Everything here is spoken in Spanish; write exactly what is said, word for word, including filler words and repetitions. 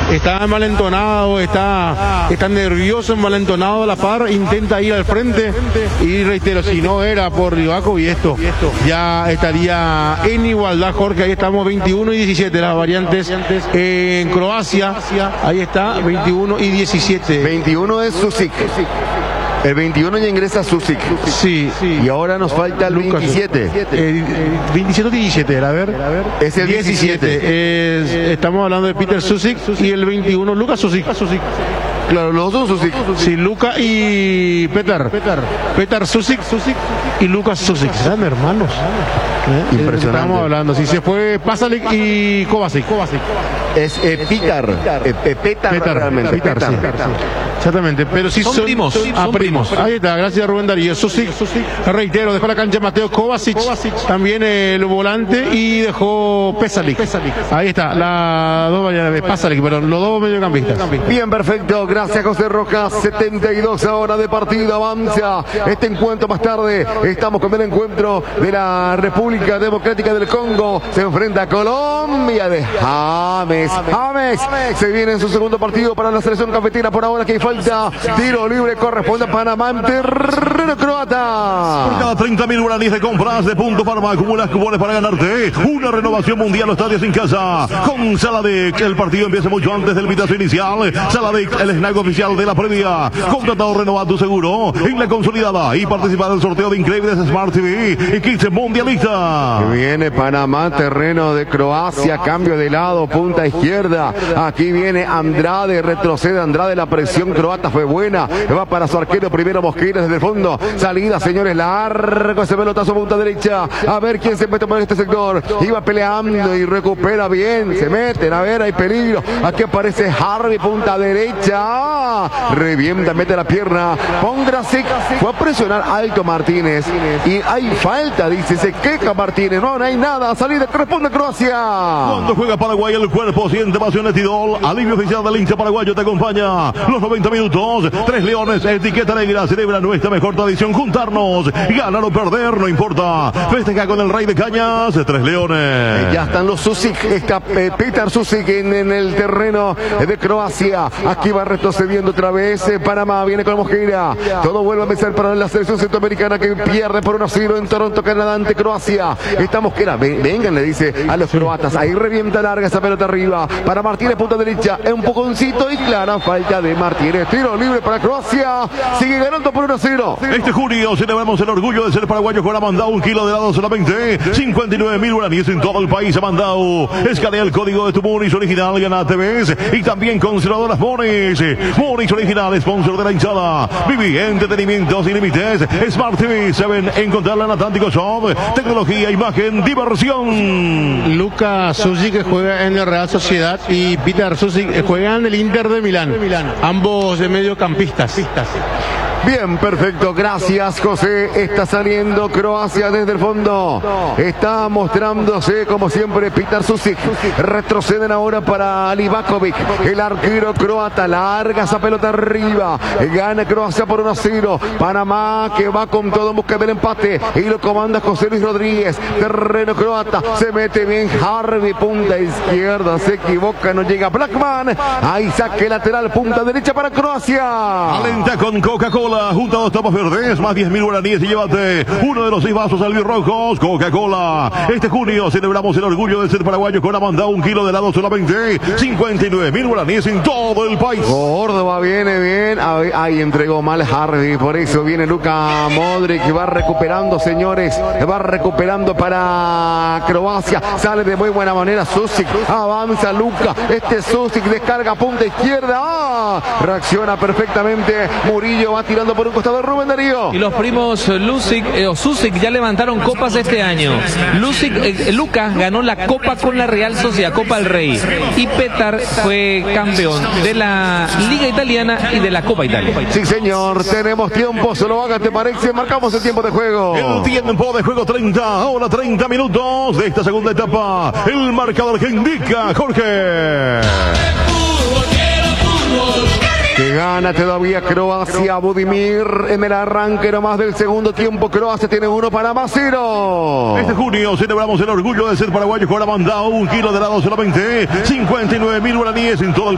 está envalentonado, está, está nervioso, envalentonado a la par, intenta ir al frente y reitero, si no era por Livakovic y esto, ya estaría en igualdad, Jorge. Ahí estamos veintiuno y diecisiete, las variantes en Croacia, ahí está, veintiuno y diecisiete. veintiuno es Susic. El veintiuno ya ingresa Susic. Sí, sí. Y ahora nos falta el veintisiete. Eh, veintisiete o diecisiete, a ver. Es el diecisiete. diecisiete. Es, estamos hablando de Peter Susic y el veintiuno, Lucas Susic. Claro, los dos Susic. Sí, Luka y Petar. Petar Susic y Lucas Susic. Son hermanos. ¿Eh? Impresionante. Estamos hablando. Si se fue Pasalic y Kovacic. Es eh, Pitar. Eh, Petar, Petar, realmente. Petar, Petar. sí. Exactamente, pero sí son, son primos. Ah, son primos. primos. Ahí está, gracias Rubén Darío. Susic, reitero, dejó la cancha Mateo Kovacic, también el volante, y dejó Pesalic. Ahí está, la dos variantes, Pasalic, perdón, los dos mediocampistas. Bien, perfecto, gracias José Rojas. setenta y dos horas de partido, avanza este encuentro. Más tarde estamos con el encuentro de la República Democrática del Congo, se enfrenta a Colombia de James. James se viene en su segundo partido para la selección cafetera. Por ahora que hay falta, tiro libre, corresponde a Panamá en terreno croata. Por cada treinta mil guaraníes de compras de Punto Farma, acumulas cupones para ganarte una renovación mundial o estadios en casa. Con Saladec, el partido empieza mucho antes del pitazo inicial. Saladec, el snack oficial de la previa. Contratado, renovado tu seguro en la consolidada y participar del sorteo de increíbles Smart T V y kits mundialista. Viene Panamá, terreno de Croacia, cambio de lado, punta izquierda. Aquí viene Andrade, retrocede Andrade, la presión croata fue buena. Va para su arquero primero Mosquera desde el fondo. Salida, señores, largo ese pelotazo punta derecha. A ver quién se mete por este sector. Iba peleando y recupera bien. Se meten, a ver, hay peligro. Aquí aparece Harvey, punta derecha. Revienta, mete la pierna. Pondrasic fue a presionar alto Martínez. Y hay falta, dice, se queja Martínez. No, no hay nada. Salida, corresponde a Croacia. Cuando juega Paraguay, el cuerpo siente pasión de Tidol. Alivio oficial del hincha paraguayo te acompaña. Los noventa minutos, Tres Leones, etiqueta negra, celebra nuestra mejor tradición, juntarnos, ganar o perder, no importa. Festeja con el Rey de Cañas, Tres Leones. Ya están los Susic, está eh, Petar Susic en, en el terreno de Croacia. Aquí va retrocediendo otra vez eh, Panamá, viene con Mosquera. Todo vuelve a empezar para la selección centroamericana que pierde por uno a cero en Toronto, Canadá, ante Croacia. Está Mosquera, ven, vengan, le dice a los croatas. Ahí revienta larga esa pelota arriba para Martínez, punta derecha, un poconcito y clara falta de Martínez. Tiro libre para Croacia, sigue ganando por uno a cero. Este junio celebramos el orgullo de ser paraguayos con Amandau, un kilo de helado solamente cincuenta y nueve mil guaraníes en todo el país. Amandau, escanea el código de tu Moris original, gana T Vs y también conservadoras Moris. Moris original, sponsor de la hinchada. Viví entretenimiento sin límites. Smart T V, saben encontrarla en Atlántico Shop. Tecnología, imagen, diversión. Lucas Susic, que juega en el Real Sociedad, y Peter Susic, que juega en el Inter de Milán. Ambos de mediocampistas. Bien, perfecto, gracias José. Está saliendo Croacia desde el fondo. Está mostrándose como siempre Petar Susic. Retroceden ahora para Livakovic, el arquero croata. Larga esa pelota arriba. Gana Croacia por uno a cero. Panamá que va con todo en busca del empate. Y lo comanda José Luis Rodríguez. Terreno croata. Se mete bien Harvey, punta izquierda. Se equivoca, no llega Blackman. Ahí saque lateral, punta derecha para Croacia. Alenta con Coca-Cola. Junta dos tapas verdes, más diez mil guaraníes y llévate uno de los seis vasos albirrojos Coca-Cola. Este junio celebramos el orgullo de ser paraguayo con Amandau, un kilo de helado solamente cincuenta y nueve mil guaraníes en todo el país. Córdoba viene bien. Ahí entregó mal Hardy. Por eso viene Luka Modric, que va recuperando, señores. Va recuperando para Croacia. Sale de muy buena manera Susic. Avanza Luka. Este Susic descarga punta izquierda. ¡Ah! Reacciona perfectamente. Murillo va tirando por un costado, Rubén Darío. Y los primos Lusic eh, o Susic ya levantaron copas este año. Lusic, eh, Lucas ganó la copa con la Real Sociedad, Copa del Rey. Y Petar fue campeón de la Liga Italiana y de la Copa Italia. Sí, señor, tenemos tiempo, solo haga, ¿te parece? Marcamos el tiempo de juego. El tiempo de juego treinta, ahora treinta minutos de esta segunda etapa. El marcador que indica Jorge. Que gana todavía Croacia, Budimir en el arranque nomás del segundo tiempo. Croacia tiene uno, Panamá cero. Este junio celebramos el orgullo de ser paraguayos con Amandau, un kilo de helado solamente cincuenta y nueve mil guaraníes en todo el